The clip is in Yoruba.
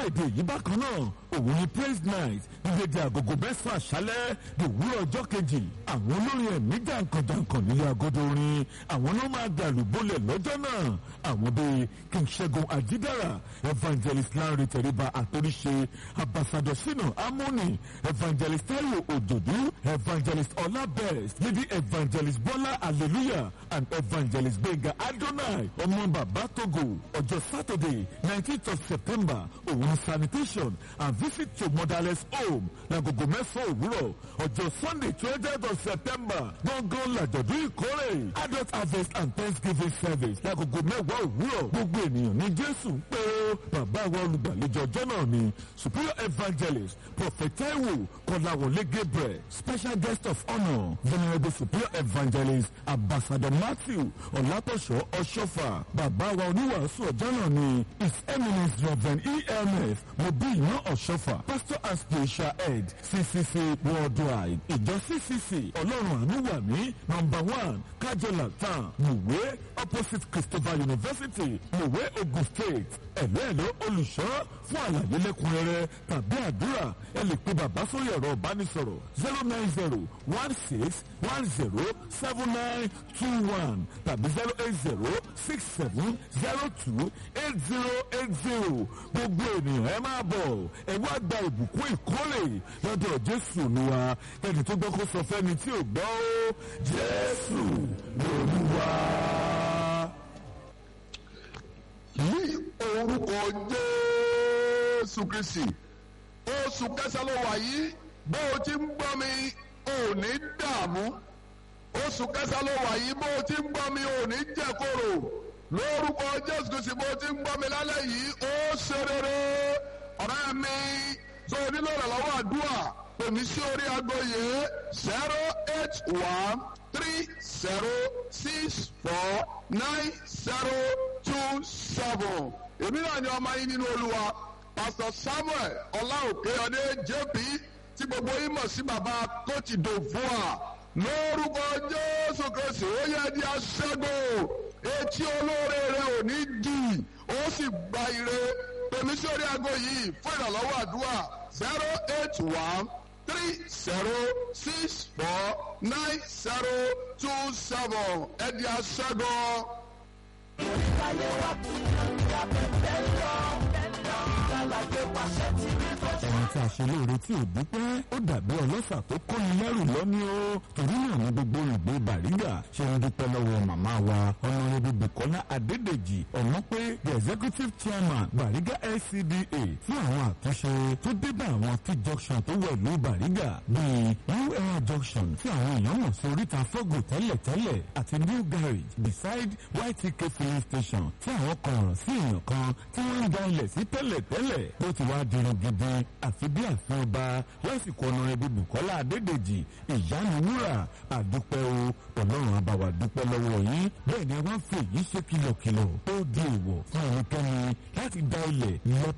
Friday yìí bákan náà òun ni praise night ní dédé agogo 9 àṣálẹ́ òwúrọ̀ ọjọ́ kejì àwọn olórin ẹ̀mí jàǹkànjàǹkàn nílé agodo orin àwọn ló máa dàlú bólẹ̀ lọ́jọ́ náà àwọn bíi King Ṣẹ́gun Ajídára evangelist Lanre Tẹríba Àtòríṣe ambassador Sina Amoni evangelist Taiwo Òjòdú evangelist Ọlá Best lady evangelist Bọ́lá Hallelujah and evangelist Gbénga Adonai ọmọ bàbá Togo ọjọ́ Saturday 19th of September òun sanitation and visit to motherless home lágogo 9 òwúrọ̀ ọjọ́ Sunday 20th of September gbọ̀ngàn làjọ̀dún ìkórè adult harvest and thanksgiving service lágogo 10 òwúrọ̀ gbogbo ènìyàn ní Jésù ń pè ó bàbá wa olùgbàlejò ọjọ́ náà ni superior evangelist prophet Taiwo Kọ́láwọlé Gabriel special guest of honour venerable superior evangelist ambassador Matthew Ọlátọ̀ṣọ́ Ọ̀ṣọ́fà bàbá wa oníwàásù ọjọ́ náà ni his eminence reverend EMF Mobiyina Ọ̀ṣọ́fà pastor and spiritual head CCC worldwide ìjọ CCC ọlọ́run àánú wà ní number 1 Kájọlá town Mùwé opposite Christopher University Mùwé Ogun State ẹ̀lọ́ olùṣọ́ fún àlàyé lẹ́kùnrẹ́rẹ́ tàbí àdúrà ẹ lè pe bàbá sórí ẹ̀rọ ìbánisọ̀rọ̀ 09016107921 tàbí 08067028080 gbogbo ènìyàn ẹ máa bọ̀ ẹ wá gba ìbùkún ìkórè lọ́dọ̀ Jésù Olúwa ẹni tó gbọ́ kó sọ fẹ́ni tí ò gbọ́ ó Jésù l'Olúwa. Ní orúkọ Jésù Kristi oṣù kẹsàn-án ló wà yìí bó o ti ń gbọ́ mi ò ní dààmú oṣù kẹsàn-án ló wà yìí bó o ti ń gbọ́ mi ò ní jẹ̀kọ̀rọ̀ lórúkọ Jésù Kristi bó o ti ń gbọ́ mi lálẹ́ yìí ó ṣe rere ọ̀rẹ́ mi tó o nílò ìrànlọ́wọ́ àdúrà pè mí sí orí aago yìí 08136499027 èmi náà ni ọmọ yín nínú Olúwa Pastor Samuel Ọláòkèyọdé JP tí gbogbo yín mọ̀ sí bàbá Côte d'Ivoire lórúkọ Jésù Kristi ó yẹ di aṣẹ́gun etí olóore rẹ ò ní dì ó sì gba ire pèmí sí orí aago yìí fún ìrànlọ́wọ́ àdúrà 08136499027 ẹ di aṣẹ́gun. ẹni tí a ṣe lóore tí ò dúpẹ́ ó dàbí ọlọ́ṣà tó kóni lẹ́rù lọ́ní o torí náà ní gbogbo olùgbé Bàrígà ṣe ń dúpẹ́ lọ́wọ́ màmá wa Honorable Bukola Adédèjì Ọ̀mọ́pé the executive chairman Bàrígà LCDA fún àwọn àtúnṣe tó dé bá àwọn T-junction tó wọ̀ ìlú Bàrígà bíi new era junction tí àwọn èèyàn mọ̀ sí oríta fọ́gù tẹ́lẹ̀tẹ́lẹ̀ àti new garage beside YTK filling station tí àwọn kan rọ̀ sí èèyàn kan tí wọ́n ń da ilẹ̀ sí tẹ́lẹ̀tẹ́lẹ̀ bó ti wá dirun gidi àfi bí àfin ọba lásìkò Honorable Bukola Adédèjì ìyániwúrà àdúpẹ́ o Ọlọ́run á bá wa dúpẹ́ lọ́wọ́ yín bẹ́ẹ̀ ni wọ́n fi èyí ṣe kìlọ̀kìlọ̀ ó di èèwọ̀ fún ẹnikẹ́ni láti da ilẹ̀ lọ